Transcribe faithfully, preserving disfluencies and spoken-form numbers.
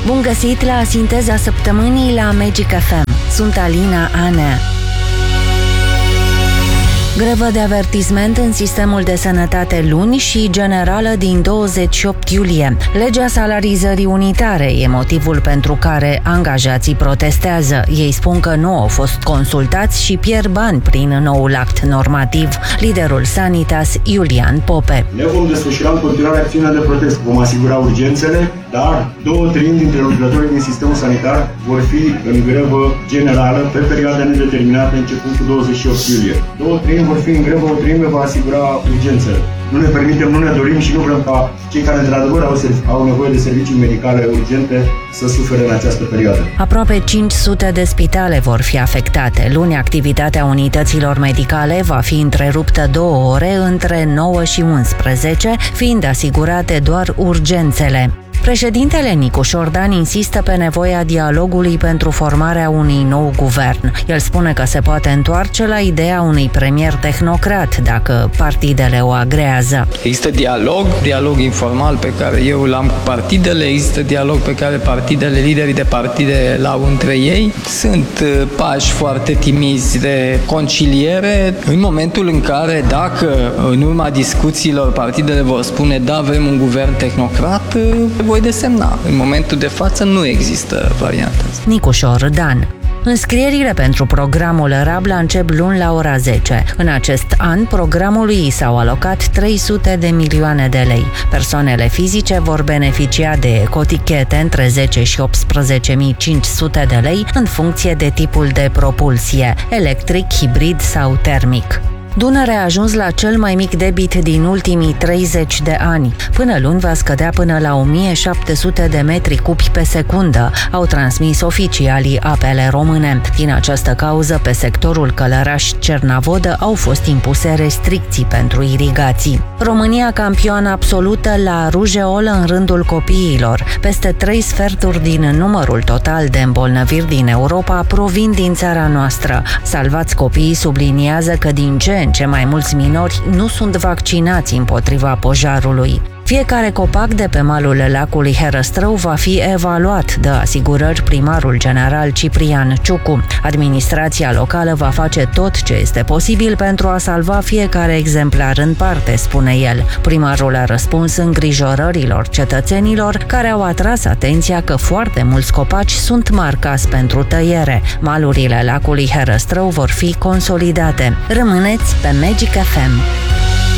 Bun găsit la Sinteza Săptămânii la Magic F M. Sunt Alina Anea. Grevă de avertisment în sistemul de sănătate luni și generală din douăzeci și opt iulie. Legea salarizării unitare e motivul pentru care angajații protestează. Ei spun că nu au fost consultați și pierd bani prin noul act normativ. Liderul Sanitas, Iulian Pope. Ne vom desfășura în continuare acțiunea de protest. Vom asigura urgențele, dar două treimi dintre lucrătorii din sistemul sanitar vor fi în grevă generală pe perioada nedeterminată începând cu douăzeci și opt iulie. Două treimi vor fi în grevă, o treime va asigura urgențele. Nu ne permitem, nu ne dorim și nu vrem ca cei care într-adevăr au, au nevoie de servicii medicale urgente să sufere în această perioadă. Aproape cinci sute de spitale vor fi afectate. Luni, activitatea unităților medicale va fi întreruptă două ore între nouă și unsprezece, fiind asigurate doar urgențele. Președintele Nicu Șordan insistă pe nevoia dialogului pentru formarea unui nou guvern. El spune că se poate întoarce la ideea unui premier tehnocrat dacă partidele o agrează. Există dialog, dialog informal pe care eu l-am cu partidele, există dialog pe care partidele, liderii de partide l-au între ei. Sunt pași foarte timizi de conciliere în momentul în care, dacă în urma discuțiilor partidele vor spune da, vrem un guvern tehnocrat, voi desemna. În momentul de față nu există varianta asta. Nicu Șordan. Înscrierile pentru programul Rabla încep luni la ora zece. În acest an, programului i s-au alocat trei sute de milioane de lei. Persoanele fizice vor beneficia de ecotichete între zece și optsprezece mii cinci sute de lei în funcție de tipul de propulsie, electric, hibrid sau termic. Dunărea a ajuns la cel mai mic debit din ultimii treizeci de ani. Până luni va scădea până la o mie șapte sute de metri cubi pe secundă, au transmis oficialii Apele Române. Din această cauză, pe sectorul Călăraș-Cernavodă au fost impuse restricții pentru irigații. România campioană absolută la rujeolă în rândul copiilor. Peste trei sferturi din numărul total de îmbolnăviri din Europa provin din țara noastră. Salvați Copiii subliniază că din ce în ce mai mulți minori nu sunt vaccinați împotriva pojarului. Fiecare copac de pe malul lacului Herăstrău va fi evaluat, dă asigurări primarul general Ciprian Ciucu. Administrația locală va face tot ce este posibil pentru a salva fiecare exemplar în parte, spune el. Primarul a răspuns îngrijorărilor cetățenilor care au atras atenția că foarte mulți copaci sunt marcați pentru tăiere. Malurile lacului Herăstrău vor fi consolidate. Rămâneți pe Magic F M.